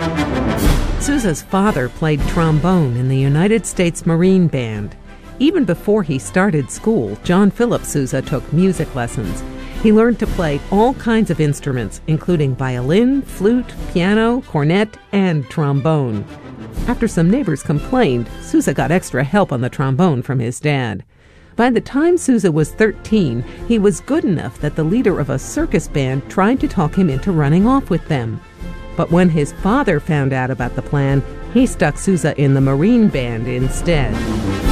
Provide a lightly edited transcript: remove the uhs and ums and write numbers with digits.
Sousa's father played trombone in the United States Marine Band. Even before he started school, John Philip Sousa took music lessons. He learned to play all kinds of instruments, including violin, flute, piano, cornet, and trombone. After some neighbors complained, Sousa got extra help on the trombone from his dad. By the time Sousa was 13, he was good enough that the leader of a circus band tried to talk him into running off with them. But when his father found out about the plan, he stuck Sousa in the Marine Band instead.